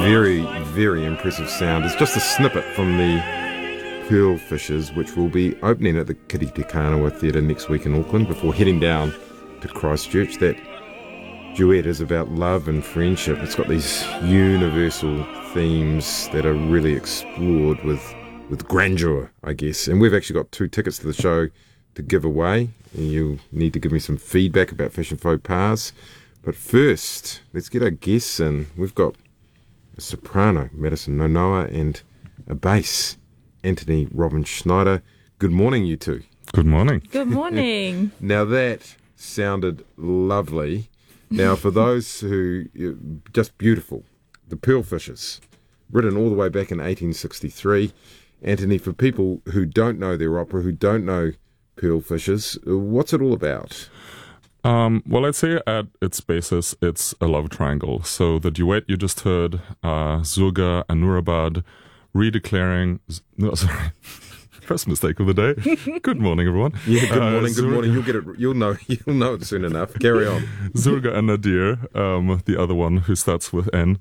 Very, very impressive sound. It's just a snippet from the Pearl Fishers, which will be opening at the Kiritikanawa Theatre next week in Auckland before heading down to Christchurch. That duet is about love and friendship. It's got these universal themes that are really explored with grandeur, I guess. And we've actually got 2 tickets to the show to give away. You'll need to give me some feedback about Fashion Faux Pas. But first, let's get our guests in. We've got a soprano, Madison Nonoa, and a bass, Anthony Robin Schneider. Good morning, you two. Good morning. Good morning. Now that sounded lovely. Now for those who, just beautiful, the Pearl Fishers, written all the way back in 1863. Anthony, for people who don't know their opera, who don't know Pearl Fishers, what's it all about? Well, I'd say at its basis, it's a love triangle. So the duet you just heard, Zurga and Nurabad, redeclaring... No, sorry. First mistake of the day. Good morning, everyone. Yeah, good morning, good morning. You'll get it. You'll know it soon enough. Carry on. Zurga and Nadir, the other one who starts with N,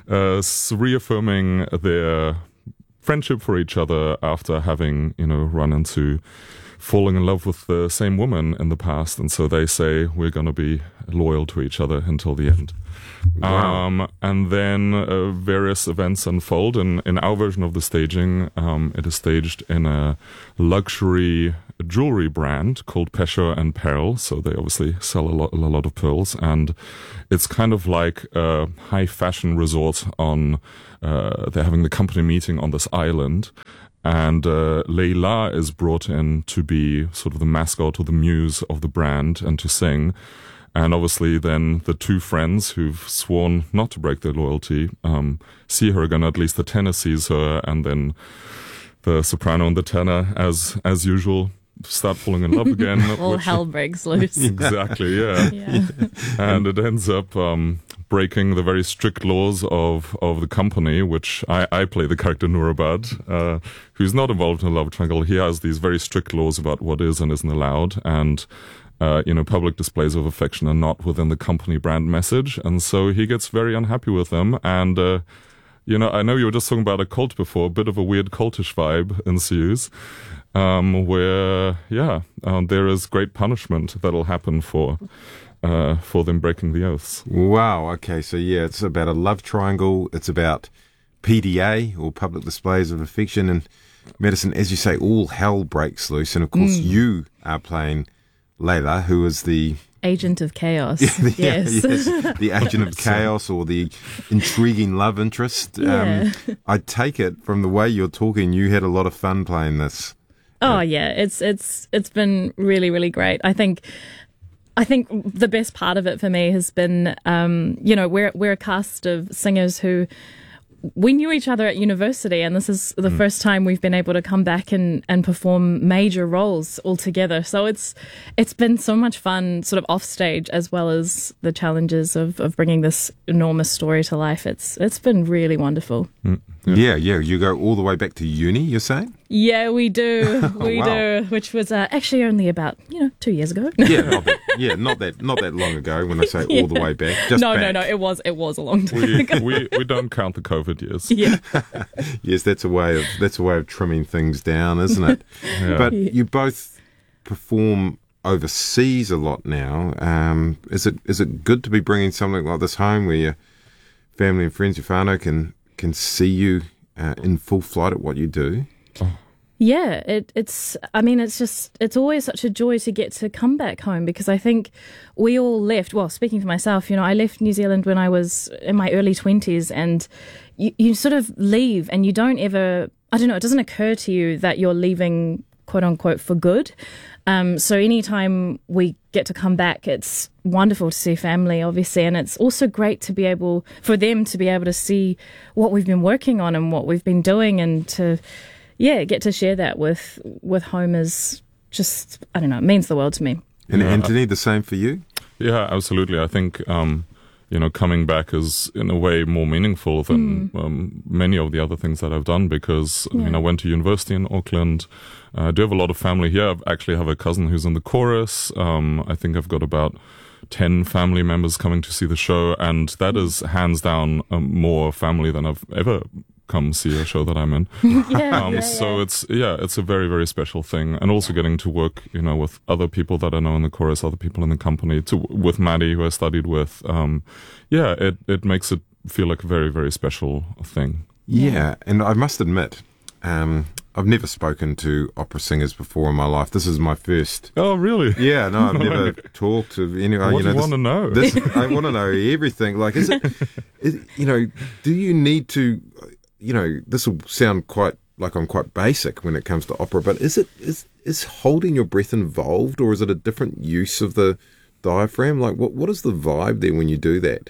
reaffirming their friendship for each other after having, run into falling in love with the same woman in the past, and so they say we're going to be loyal to each other until the end. Wow. And then various events unfold. In our version of the staging, it is staged in a luxury jewelry brand called Pesher and Pearl. So they obviously sell a lot of pearls, and it's kind of like a high fashion resort on. They're having the company meeting on this island. And Leila is brought in to be sort of the mascot or the muse of the brand and to sing. And obviously then the 2 friends who've sworn not to break their loyalty see her again, at least the tenor sees her, and then the soprano and the tenor, as usual, start falling in love again. All hell breaks loose. Exactly, yeah. And it ends up breaking the very strict laws of the company, which I play the character Nurabad, who's not involved in a love triangle. He has these very strict laws about what is and isn't allowed, and public displays of affection are not within the company brand message, and so he gets very unhappy with them. And I know you were just talking about a cult before. A bit of a weird cultish vibe ensues, where there is great punishment that'll happen for them breaking the oaths. Wow. Okay. So it's about a love triangle. It's about PDA, or public displays of affection, and Madison, as you say, all hell breaks loose. And of course, you are playing Leila, who is the agent of chaos. Yes, the agent of chaos, or the intriguing love interest. Yeah. I take it from the way you're talking, you had a lot of fun playing this. Oh yeah, it's been really, really great. I think the best part of it for me has been, we're a cast of singers who we knew each other at university, and this is the first time we've been able to come back and perform major roles all together. So it's been so much fun, sort of off stage, as well as the challenges of bringing this enormous story to life. It's been really wonderful. Yeah. You go all the way back to uni, you're saying? Yeah, we do. We Wow. do, which was actually only about 2 years ago. Yeah, not that long ago. When I say all the way back, just No, back. it was a long time ago. We don't count the COVID years. Yeah. Yes, that's a way of trimming things down, isn't it? Yeah. But you both perform overseas a lot now. Is it good to be bringing something like this home, where your family and friends, your whānau, can see you in full flight at what you do? Yeah, it's always such a joy to get to come back home, because I think we all left, well, speaking for myself, I left New Zealand when I was in my early 20s, and you sort of leave and you don't ever, I don't know, it doesn't occur to you that you're leaving, quote unquote, for good. So anytime we get to come back, it's wonderful to see family, obviously, and it's also great for them to be able to see what we've been working on and what we've been doing, and to get to share that with home is just, I don't know, it means the world to me. And Anthony, the same for you? Yeah, absolutely. I think, coming back is in a way more meaningful than many of the other things that I've done, because, I went to university in Auckland. I do have a lot of family here. I actually have a cousin who's in the chorus. I think I've got about 10 family members coming to see the show, and that is hands down more family than I've ever come see a show that I'm in. So it's a very, very special thing. And also getting to work, with other people that I know in the chorus, other people in the company, with Maddie, who I studied with. It makes it feel like a very, very special thing. Yeah, and I must admit, I've never spoken to opera singers before in my life. This is my first. Oh, really? Yeah, no, I've never talked to anyone. What do you want to know? I want to know everything. Like, do you need to, this will sound quite like I'm quite basic when it comes to opera, but is holding your breath involved, or is it a different use of the diaphragm? Like, what is the vibe there when you do that?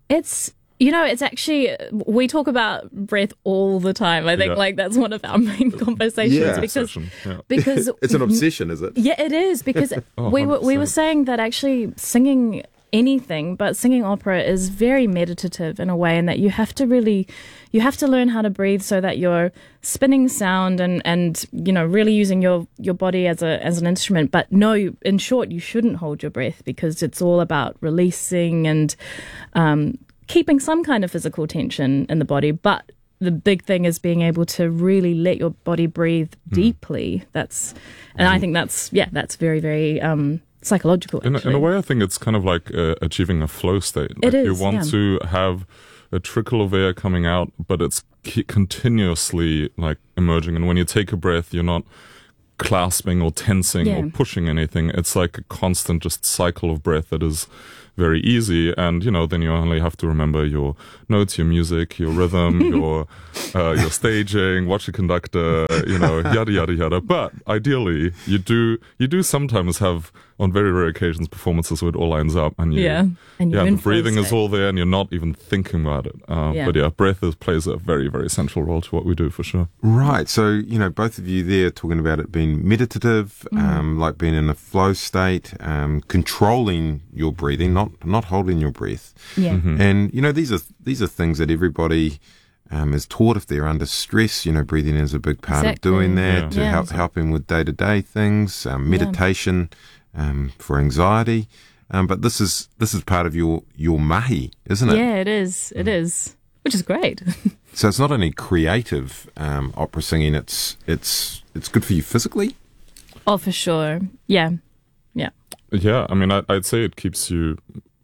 It's actually, we talk about breath all the time. I think that's one of our main conversations because it's an obsession, is it? Yeah, it is, because we were saying that actually singing anything, but singing opera is very meditative in a way, and that you have to learn how to breathe so that you're spinning sound and really using your body as an instrument. But no, in short, you shouldn't hold your breath, because it's all about releasing and keeping some kind of physical tension in the body. But the big thing is being able to really let your body breathe deeply. I think that's very, very psychological. In a way, I think it's kind of like achieving a flow state. It is, you want to have a trickle of air coming out, but it's continuously like emerging. And when you take a breath, you're not clasping or tensing or pushing anything. It's like a constant just cycle of breath that is very easy, and then you only have to remember your notes, your music, your rhythm, your staging, watch the conductor, yada yada yada. But ideally, you do sometimes have, on very rare occasions, performances where it all lines up, and the breathing is all there, and you're not even thinking about it. But breath plays a very, very central role to what we do, for sure. Right. So both of you there talking about it being meditative, like being in a flow state, controlling your breathing, not holding your breath. Yeah. Mm-hmm. And these are things that everybody is taught if they're under stress. Breathing is a big part of doing that, to helping with day-to-day things, meditation for anxiety. But this is part of your mahi, isn't it? Yeah, it is. It is, which is great. So it's not only creative opera singing; it's good for you physically. Oh, for sure. Yeah. Yeah, I mean, I'd say it keeps you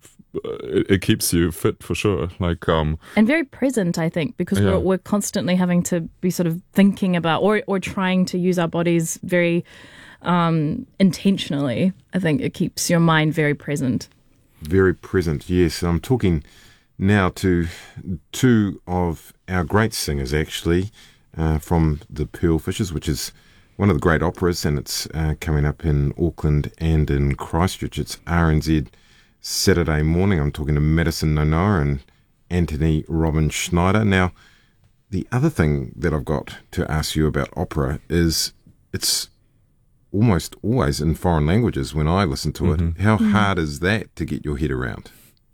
fit, for sure. Like and very present, I think, because we're constantly having to be sort of thinking about or trying to use our bodies very intentionally. I think it keeps your mind very present. Very present, yes. I'm talking now to two of our great singers, actually, from the Pearl Fishers, which is one of the great operas, and it's coming up in Auckland and in Christchurch. It's RNZ Saturday morning. I'm talking to Madison Nonoa and Anthony Robin Schneider. Now, the other thing that I've got to ask you about opera is it's almost always in foreign languages when I listen to it. How hard is that to get your head around?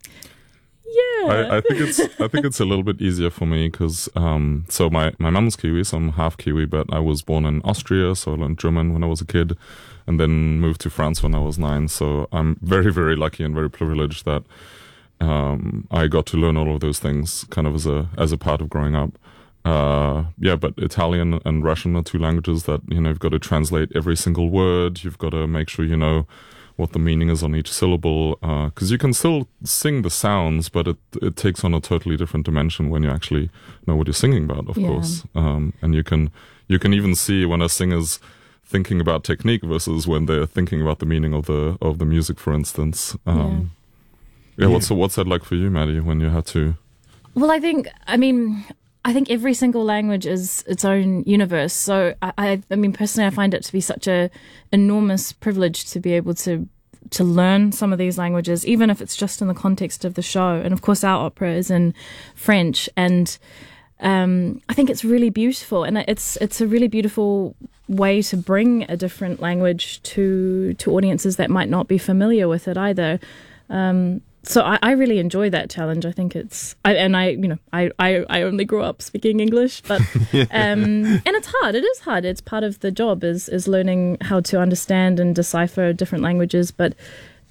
I think it's a little bit easier for me because so my mum's Kiwi, so I'm half Kiwi, but I was born in Austria, so I learned German when I was a kid, and then moved to France when I was 9. So I'm very, very lucky and very privileged that I got to learn all of those things kind of as a part of growing up. But Italian and Russian are two languages that you've got to translate every single word. You've got to make sure you know what the meaning is on each syllable, because you can still sing the sounds, but it takes on a totally different dimension when you actually know what you're singing about, of course. And you can even see when a singer's thinking about technique versus when they're thinking about the meaning of the music, for instance. What's that like for you, Maddie, when you had to? Well, I think every single language is its own universe. So I mean, personally, I find it to be such a enormous privilege to be able to learn some of these languages, even if it's just in the context of the show. And of course, our opera is in French, and I think it's really beautiful, and it's a really beautiful way to bring a different language to audiences that might not be familiar with it either. So I really enjoy that challenge. I think I only grew up speaking English, but and it's hard. It is hard. It's part of the job is learning how to understand and decipher different languages. But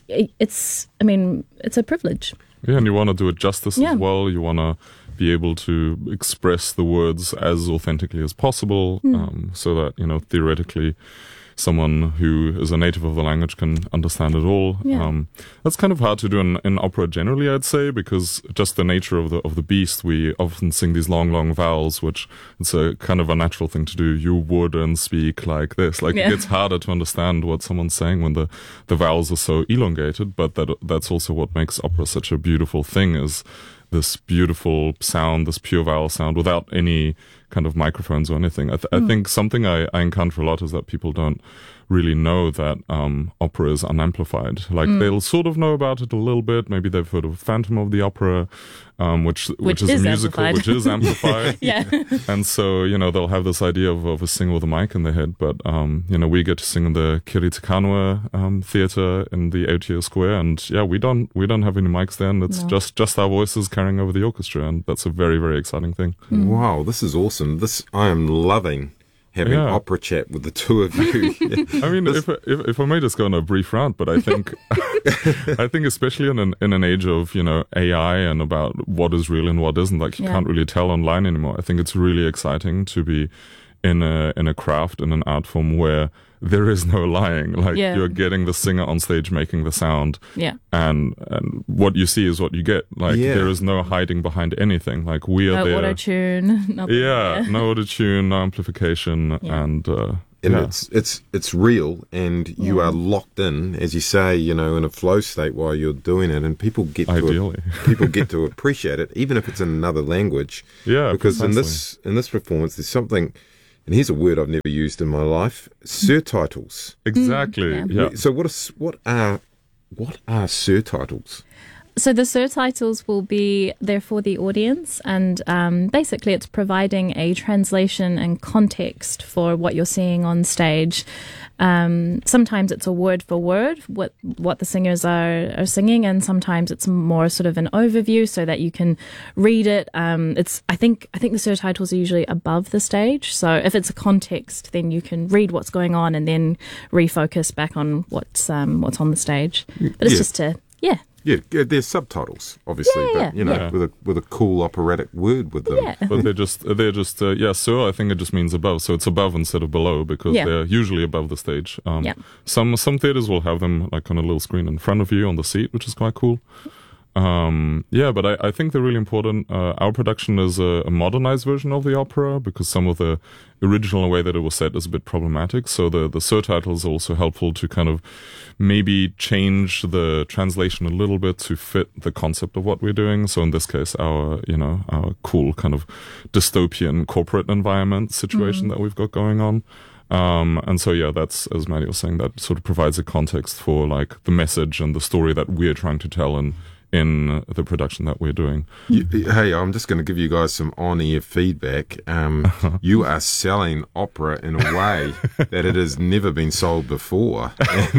it's a privilege. Yeah, and you want to do it justice Yeah. as well. You want to be able to express the words as authentically as possible, so that, you know, theoretically someone who is a native of the language can understand it all. Yeah. That's kind of hard to do in opera generally, I'd say, because just the nature of the beast, we often sing these long vowels, which it's a kind of a natural thing to do. You wouldn't speak like this. Like, Yeah. it gets harder to understand what someone's saying when the vowels are so elongated, but that's also what makes opera such a beautiful thing, is this beautiful sound, this pure vowel sound without any kind of microphones or anything. I think something I encounter a lot is that people don't really know that opera is unamplified. Like, they'll sort of know about it a little bit. Maybe they've heard of Phantom of the Opera, which is a musical, amplified. which is amplified. Yeah. And so, you know, they'll have this idea of a singer with a mic in their head. But, you know, we get to sing in the Kiri Te Kanawa theatre in the Aotea Square. And yeah, we don't have any mics there. And it's just our voices carrying over the orchestra. And that's a very, very exciting thing. Wow, this is awesome. I am loving having opera chat with the two of you. I mean, if I may just go on a brief rant, but I think I think especially in an age of, you know, AI and about what is real and what isn't, like, you can't really tell online anymore. I think it's really exciting to be in a craft, in an art form where there is no lying. Like, you're getting the singer on stage making the sound. Yeah. And what you see is what you get. Like, there is no hiding behind anything. Like, we are No there. auto-tune. No auto-tune, no amplification, and it's real, and you are locked in, as you say, you know, in a flow state while you're doing it, and people get to appreciate it, even if it's in another language. Yeah, because precisely. in this performance, there's something. And here's a word I've never used in my life: surtitles. Exactly. Yeah. So what are surtitles? So the surtitles will be there for the audience, and basically it's providing a translation and context for what you're seeing on stage. Sometimes it's a word for word what the singers are singing, and sometimes it's more sort of an overview so that you can read it. I think the surtitles are usually above the stage, so if it's a context, then you can read what's going on and then refocus back on what's on the stage. But it's just to Yeah, there's subtitles, obviously, but you know, with a cool operatic word with them. Yeah. But they're just so I think it just means above, so it's above instead of below, because they're usually above the stage. Some theaters will have them like on a little screen in front of you on the seat, which is quite cool. But I think they're really important. Our production is a modernized version of the opera, because some of the original way that it was set is a bit problematic. So the surtitles are also helpful to kind of maybe change the translation a little bit to fit the concept of what we're doing. So in this case, our cool kind of dystopian corporate environment situation that we've got going on. And so, that's, as Maddie was saying, that sort of provides a context for like the message and the story that we're trying to tell in the production that we're doing. Hey, I'm just going to give you guys some on-air feedback. You are selling opera in a way that it has never been sold before.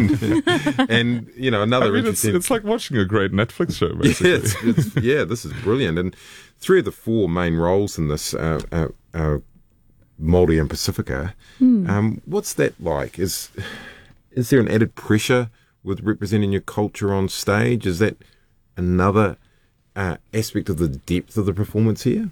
And you know, another interesting... It's like watching a great Netflix show, basically. This is brilliant. And 3 of the 4 main roles in this are Māori and Pacifica. What's that like? Is there an added pressure with representing your culture on stage? Is that another aspect of the depth of the performance here?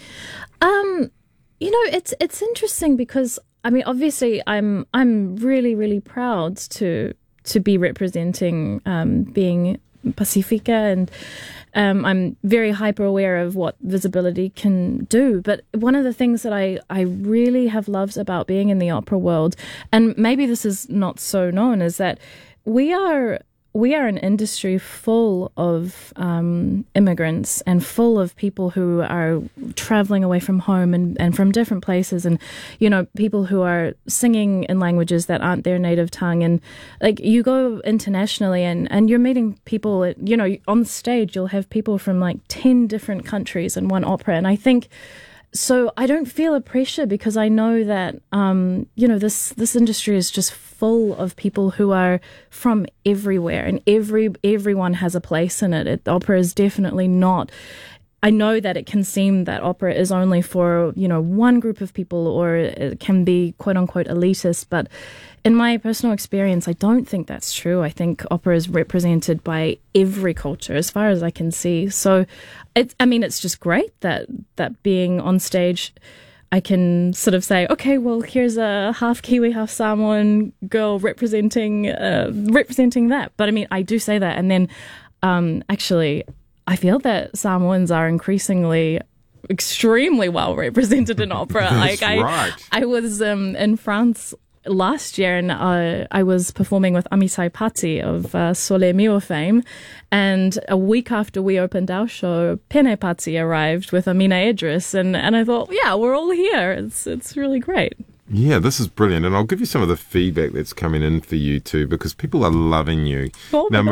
You know, it's interesting because, I mean, obviously I'm really, really proud to be representing being Pacifica, and I'm very hyper aware of what visibility can do. But one of the things that I really have loved about being in the opera world, and maybe this is not so known, is that we are an industry full of immigrants and full of people who are traveling away from home and from different places, and, you know, people who are singing in languages that aren't their native tongue. And like, you go internationally and you're meeting people, you know, on stage you'll have people from like 10 different countries in one opera. And I think, so I don't feel a pressure, because I know that, you know, this industry is just full of people who are from everywhere, and everyone has a place in it. Opera is definitely not I know that it can seem that opera is only for, one group of people, or it can be quote unquote elitist. But in my personal experience, I don't think that's true. I think opera is represented by every culture as far as I can see. So it's just great that being on stage, I can sort of say, okay, well, here's a half Kiwi, half Samoan girl representing that. But I do say that. And then actually, I feel that Samoans are increasingly extremely well represented in opera. That's right. I was in France last year, and I was performing with Amitai Pati of Sole Mio fame, and a week after we opened our show, Pene Pati arrived with Amina Idris, and I thought, yeah, we're all here. It's really great. Yeah, this is brilliant, and I'll give you some of the feedback that's coming in for you too, because people are loving you. Oh, now,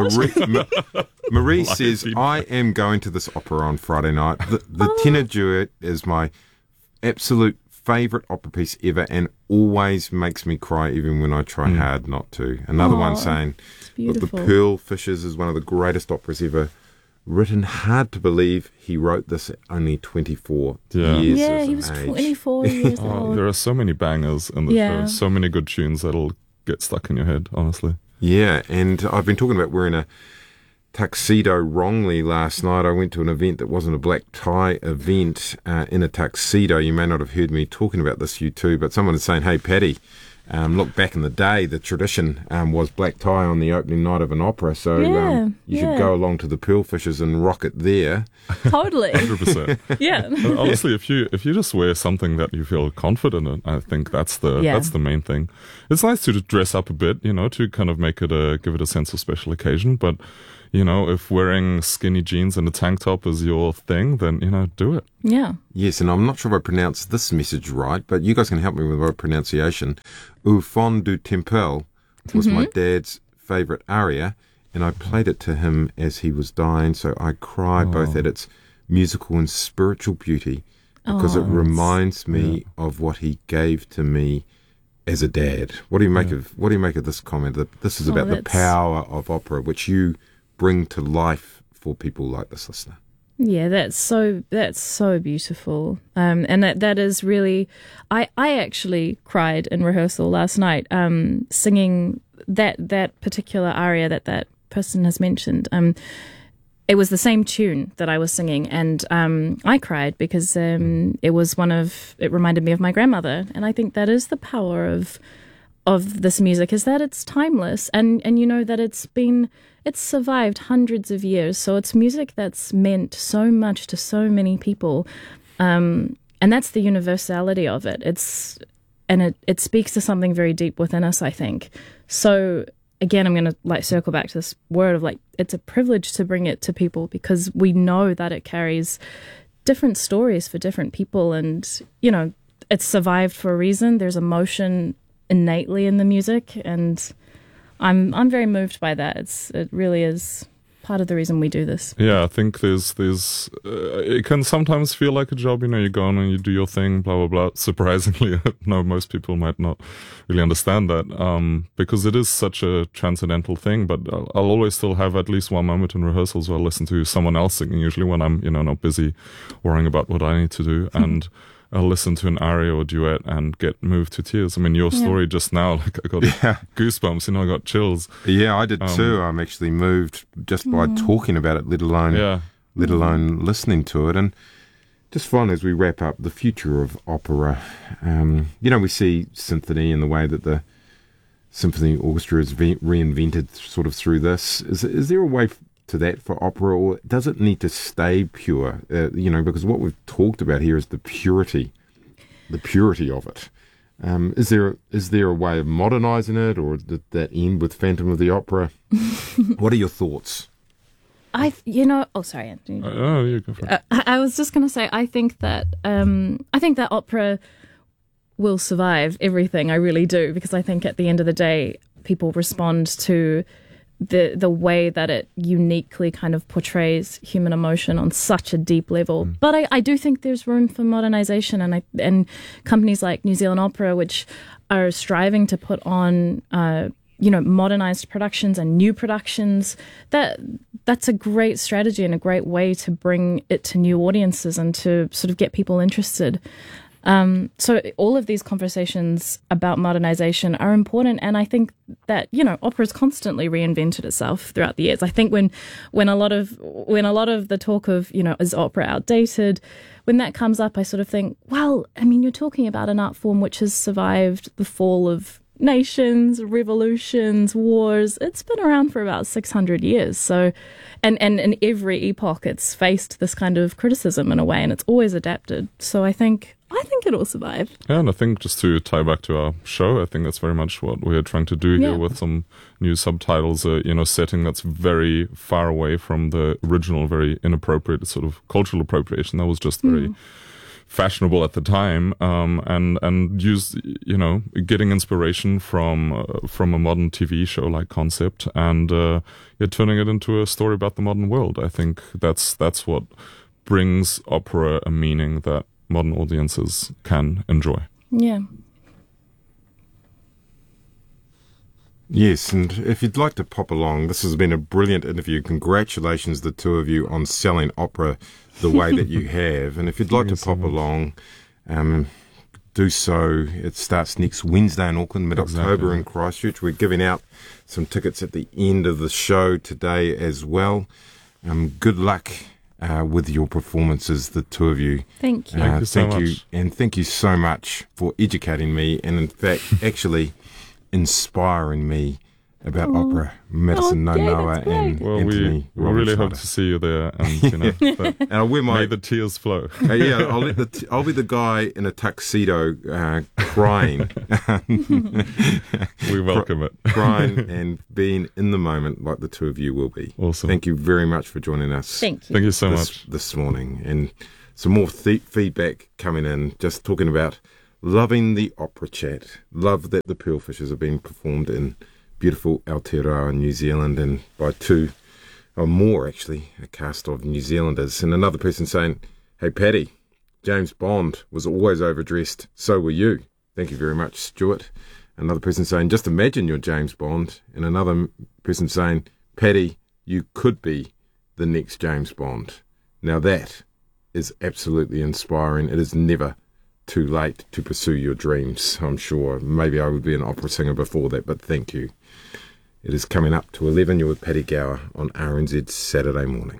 Marie says, I am going to this opera on Friday night. The tenor duet is my absolute favourite opera piece ever, and always makes me cry even when I try hard not to. Another one saying, look, The Pearl Fishers is one of the greatest operas ever written. Hard to believe he wrote this at only 24 years Yeah, of he was age. 24 years old. There are so many bangers in the show, so many good tunes that'll get stuck in your head, honestly. Yeah, and I've been talking about wearing a tuxedo wrongly last night. I went to an event that wasn't a black tie event in a tuxedo. You may not have heard me talking about this, you too, but someone is saying, hey, Paddy, look, back in the day, the tradition was black tie on the opening night of an opera, so you should go along to the Pearl Fishers and rock it there. Totally. 100%. Yeah. Honestly, if you just wear something that you feel confident in, I think that's the main thing. It's nice to dress up a bit, to kind of give it a sense of special occasion, but if wearing skinny jeans and a tank top is your thing, then, do it. Yeah. Yes, and I'm not sure if I pronounced this message right, but you guys can help me with my pronunciation. Au fond du temple was my dad's favourite aria, and I played it to him as he was dying, so I cry both at its musical and spiritual beauty, because it reminds me of what he gave to me as a dad. What do you make of this comment? That this is about the power of opera, which you bring to life for people like this listener. Yeah, that's so beautiful, and that is really. I actually cried in rehearsal last night, singing that particular aria that person has mentioned. It was the same tune that I was singing, and I cried because it reminded me of my grandmother, and I think that is the power of this music, is that it's timeless, and that it's survived hundreds of years, so it's music that's meant so much to so many people, and that's the universality of it. It speaks to something very deep within us, I think. So again, I'm going to circle back to this word of it's a privilege to bring it to people, because we know that it carries different stories for different people, and it's survived for a reason. There's emotion innately in the music, and I'm very moved by that. It really is part of the reason we do this. Yeah, I think there's it can sometimes feel like a job. You go on and you do your thing, blah blah blah. Surprisingly, no, most people might not really understand that, because it is such a transcendental thing. But I'll always still have at least one moment in rehearsals where I listen to someone else singing. Usually when I'm not busy worrying about what I need to do, and I'll listen to an aria or duet and get moved to tears. I mean, your story just now, I got goosebumps, I got chills. Yeah, I did too. I'm actually moved just by talking about it, let alone listening to it. And just finally, as we wrap up, the future of opera. We see symphony in the way that the symphony orchestra is reinvented sort of through this. Is there a way to that for opera, or does it need to stay pure? Because what we've talked about here is the purity of it. Is there a way of modernising it, or did that end with Phantom of the Opera? What are your thoughts? Sorry, Anthony. You go for it. I was just going to say, I think that opera will survive everything. I really do, because I think at the end of the day, people respond to the way that it uniquely kind of portrays human emotion on such a deep level. But I do think there's room for modernization, and companies like New Zealand Opera, which are striving to put on modernized productions and new productions, that's a great strategy and a great way to bring it to new audiences and to sort of get people interested. So all of these conversations about modernization are important, and I think that opera's constantly reinvented itself throughout the years. I think when a lot of the talk of is opera outdated, when that comes up, I sort of think, well, I mean, you're talking about an art form which has survived the fall of nations, revolutions, wars. It's been around for about 600 years. So, and in every epoch, it's faced this kind of criticism in a way, and it's always adapted. So I think it'll survive. Yeah, and I think just to tie back to our show, I think that's very much what we're trying to do here with some new subtitles, setting that's very far away from the original, very inappropriate sort of cultural appropriation. That was just very fashionable at the time, and use getting inspiration from a modern TV show like Concept, and turning it into a story about the modern world. I think that's what brings opera a meaning that modern audiences can enjoy. Yeah. Yes, and if you'd like to pop along, this has been a brilliant interview. Congratulations, the two of you, on selling opera the way that you have. And if you'd like to pop along, do so. It starts next Wednesday in Auckland, mid-October in Christchurch. We're giving out some tickets at the end of the show today as well. Good luck with your performances, the two of you. Thank you. Thank you so much. And thank you so much for educating me and, in fact, actually inspiring me about opera. Madison Nonoa and Well, Anthony we really hope Robinson. to see you there, and but And I'll wear may the tears flow. I'll be the guy in a tuxedo crying. We welcome it. Crying and being in the moment like the two of you will be. Awesome. Thank you very much for joining us. Thank you. Thank you so much. This morning. And some more feedback coming in, just talking about loving the opera chat. Love that the Pearlfishers are being performed in beautiful Aotearoa, New Zealand, and by two or more, actually, a cast of New Zealanders. And another person saying, hey, Paddy, James Bond was always overdressed. So were you. Thank you very much, Stuart. Another person saying, just imagine you're James Bond. And another person saying, Paddy, you could be the next James Bond. Now that is absolutely inspiring. It is never too late to pursue your dreams, I'm sure. Maybe I would be an opera singer before that, but thank you. It is coming up to 11. You're with Paddy Gower on RNZ Saturday morning.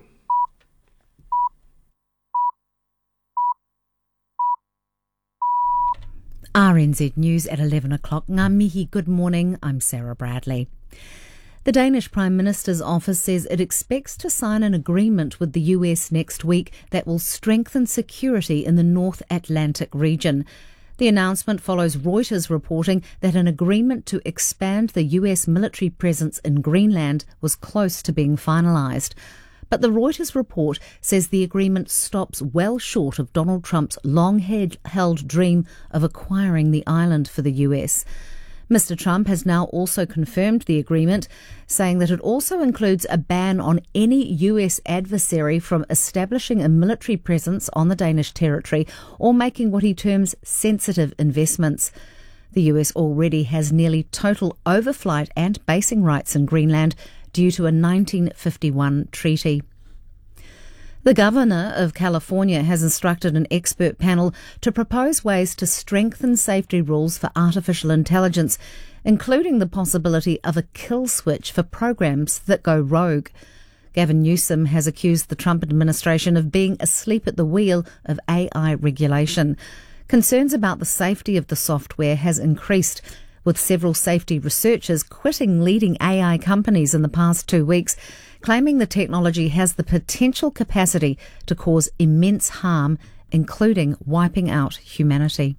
RNZ News at 11 o'clock. Ngā mihi, good morning. I'm Sarah Bradley. The Danish Prime Minister's office says it expects to sign an agreement with the US next week that will strengthen security in the North Atlantic region. The announcement follows Reuters reporting that an agreement to expand the US military presence in Greenland was close to being finalised. But the Reuters report says the agreement stops well short of Donald Trump's long-held dream of acquiring the island for the US. Mr. Trump has now also confirmed the agreement, saying that it also includes a ban on any US adversary from establishing a military presence on the Danish territory or making what he terms sensitive investments. The US already has nearly total overflight and basing rights in Greenland due to a 1951 treaty. The Governor of California has instructed an expert panel to propose ways to strengthen safety rules for artificial intelligence, including the possibility of a kill switch for programs that go rogue. Gavin Newsom has accused the Trump administration of being asleep at the wheel of AI regulation. Concerns about the safety of the software has increased, with several safety researchers quitting leading AI companies in the past 2 weeks, claiming the technology has the potential capacity to cause immense harm, including wiping out humanity.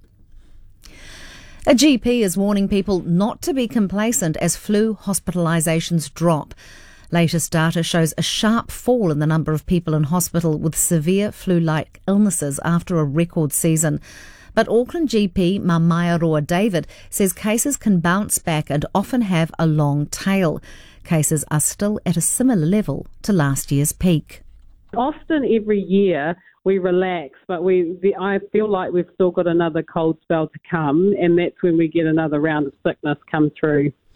A GP is warning people not to be complacent as flu hospitalisations drop. Latest data shows a sharp fall in the number of people in hospital with severe flu-like illnesses after a record season. But Auckland GP Mamaeroa David says cases can bounce back and often have a long tail. Cases are still at a similar level to last year's peak. Often every year we relax, but I feel like we've still got another cold spell to come, and that's when we get another round of sickness come through.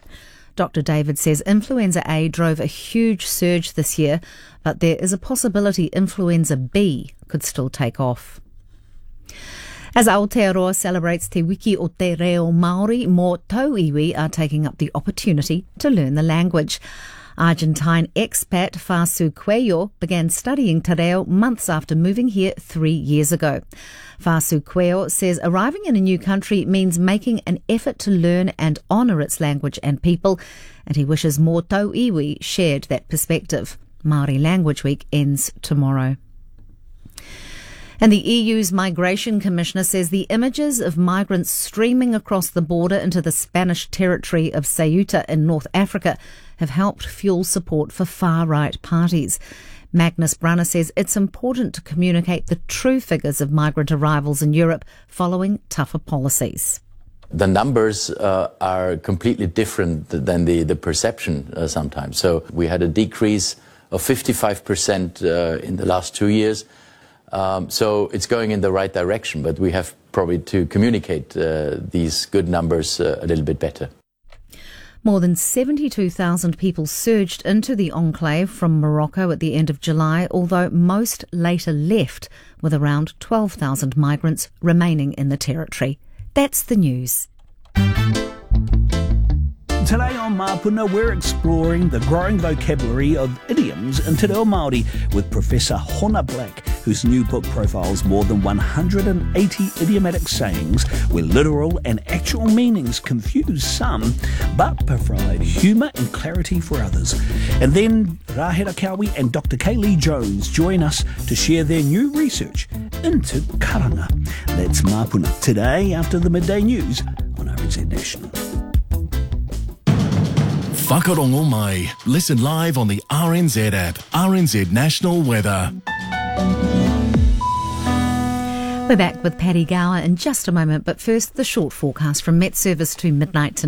Dr. David says influenza A drove a huge surge this year, but there is a possibility influenza B could still take off. As Aotearoa celebrates Te Wiki o Te Reo Māori, more tauiwi are taking up the opportunity to learn the language. Argentine expat Fasu Cuello began studying Te Reo months after moving here 3 years ago. Fasu Cuello says arriving in a new country means making an effort to learn and honour its language and people, and he wishes more tauiwi shared that perspective. Māori Language Week ends tomorrow. And the EU's Migration Commissioner says the images of migrants streaming across the border into the Spanish territory of Ceuta in North Africa have helped fuel support for far-right parties. Magnus Brunner says it's important to communicate the true figures of migrant arrivals in Europe following tougher policies. The numbers are completely different than the perception sometimes. So we had a decrease of 55% in the last 2 years. So it's going in the right direction, but we have probably to communicate these good numbers a little bit better. More than 72,000 people surged into the enclave from Morocco at the end of July, although most later left, with around 12,000 migrants remaining in the territory. That's the news. Today on Mapuna, we're exploring the growing vocabulary of idioms in Te Reo Māori with Professor Hona Black, whose new book profiles more than 180 idiomatic sayings where literal and actual meanings confuse some, but provide humour and clarity for others. And then Rahera Kawi and Dr. Kaylee Jones join us to share their new research into karanga. That's Mapuna today after the midday news on RNZ National. Whakarongo mai. Listen live on the RNZ app. RNZ National Weather. We're back with Paddy Gower in just a moment, but first the short forecast from Met Service to midnight tonight.